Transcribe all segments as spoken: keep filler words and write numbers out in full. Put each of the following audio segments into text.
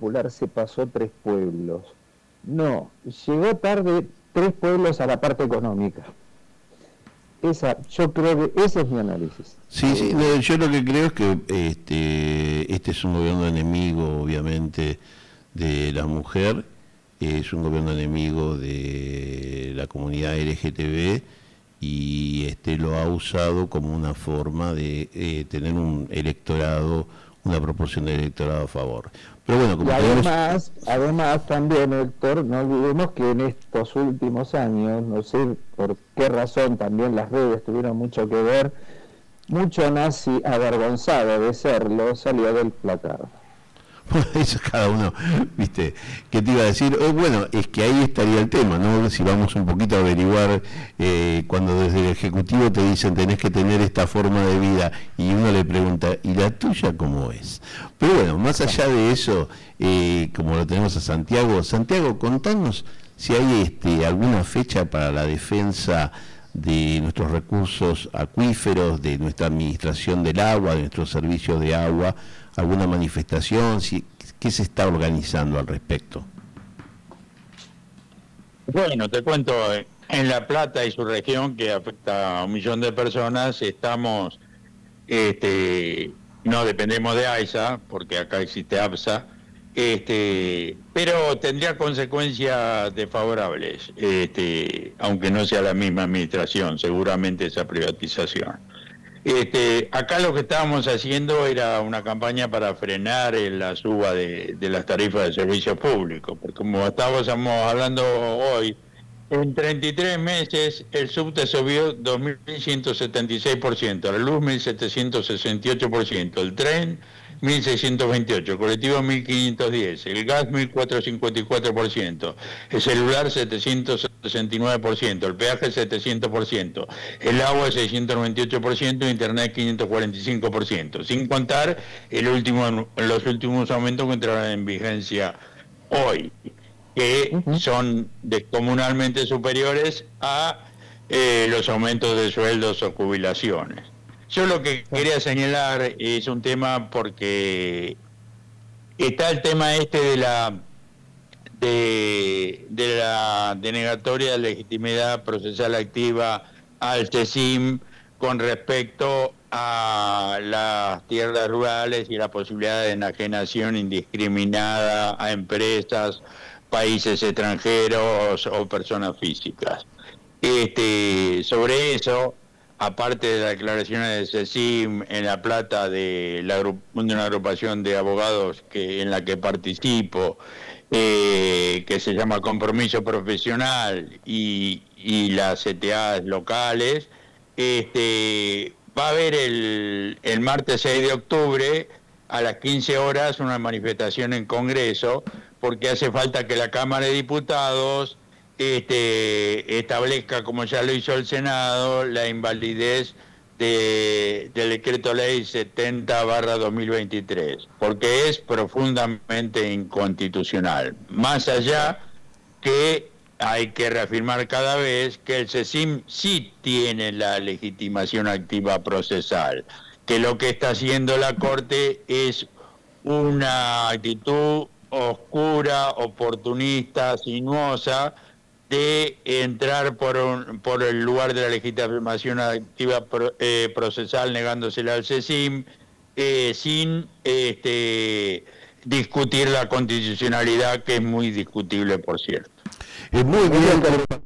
Popular se pasó tres pueblos. No, llegó tarde tres pueblos a la parte económica. Esa, yo creo que ese es mi análisis. Sí, sí, no, yo lo que creo es que este, este es un gobierno enemigo, obviamente, de la mujer, es un gobierno enemigo de la comunidad L G T B y este lo ha usado como una forma de eh, tener un electorado, una proporción de electorado a favor. Pero bueno, como y además, tenemos... además también, Héctor, no olvidemos que en estos últimos años, no sé por qué razón, también las redes tuvieron mucho que ver, mucho nazi avergonzado de serlo salió del placar. Bueno, eso cada uno, viste, ¿qué te iba a decir? Oh, bueno, es que ahí estaría el tema, ¿no? Si vamos un poquito a averiguar, eh, cuando desde el Ejecutivo te dicen tenés que tener esta forma de vida y uno le pregunta, ¿y la tuya cómo es? Pero bueno, más allá de eso, eh, como lo tenemos a Santiago, Santiago, contanos si hay este, alguna fecha para la defensa de nuestros recursos acuíferos, de nuestra administración del agua, de nuestros servicios de agua, alguna manifestación, si, ¿qué se está organizando al respecto? Bueno, te cuento, en La Plata y su región, que afecta a un millón de personas, estamos, este, no dependemos de AISA, porque acá existe APSA, este, pero tendría consecuencias desfavorables, este, aunque no sea la misma administración, seguramente esa privatización. Este, acá lo que estábamos haciendo era una campaña para frenar la suba de, de las tarifas de servicios públicos, porque como estábamos hablando hoy, en treinta y tres meses el subte subió dos mil ciento setenta y seis por ciento, la luz mil setecientos sesenta y ocho por ciento, el tren mil seiscientos veintiocho, el colectivo mil quinientos diez, el gas mil cuatrocientos cincuenta y cuatro por ciento, el celular setecientos sesenta y nueve por ciento, el peaje setecientos por ciento, el agua seiscientos noventa y ocho por ciento, internet quinientos cuarenta y cinco por ciento, sin contar el último, los últimos aumentos que entraron en vigencia hoy, que uh-huh. son descomunalmente superiores a eh, los aumentos de sueldos o jubilaciones. Yo lo que quería señalar es un tema porque está el tema este de la de, de la denegatoria de legitimidad procesal activa al CECIM con respecto a las tierras rurales y la posibilidad de enajenación indiscriminada a empresas, países extranjeros o personas físicas. Este, sobre eso, aparte de las declaraciones de CECIM en La Plata de, la, de una agrupación de abogados que en la que participo, eh, que se llama Compromiso Profesional, y, y las C T As locales, este, va a haber el, el martes seis de octubre a las quince horas una manifestación en Congreso, porque hace falta que la Cámara de Diputados Este, establezca, como ya lo hizo el Senado, la invalidez de, del decreto ley setenta barra dos mil veintitrés, porque es profundamente inconstitucional. Más allá que hay que reafirmar cada vez que el CECIM sí tiene la legitimación activa procesal, que lo que está haciendo la Corte es una actitud oscura, oportunista, sinuosa, de entrar por un, por el lugar de la legitimación activa pro, eh, procesal negándosela al CECIM, eh, sin este, discutir la constitucionalidad, que es muy discutible, por cierto. Es muy bien.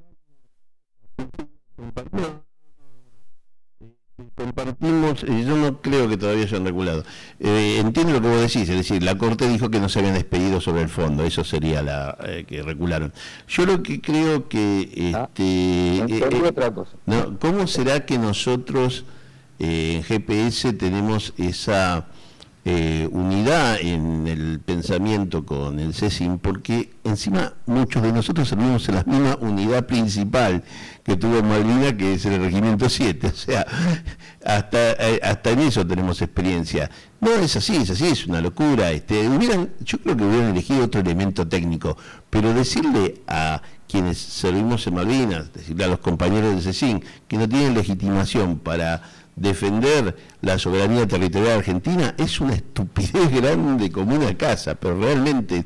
Compartimos, y yo no creo que todavía hayan regulado. Eh, entiendo lo que vos decís, es decir, la Corte dijo que no se habían despedido sobre el fondo, eso sería la eh, que regularon. Yo lo que creo que, este, ah, eh, eh, otra cosa. No, ¿cómo será que nosotros eh, en G P S tenemos esa eh, unidad en el pensamiento con el CECIM? Porque encima muchos de nosotros servimos en la misma unidad principal que tuvo Malvinas, que es el Regimiento siete, o sea, hasta hasta en eso tenemos experiencia. No, es así, es así, es una locura. Este, hubieran, yo creo que hubieran elegido otro elemento técnico, pero decirle a quienes servimos en Malvinas, decirle a los compañeros del CECIM, que no tienen legitimación para defender la soberanía territorial argentina, es una estupidez grande como una casa, pero realmente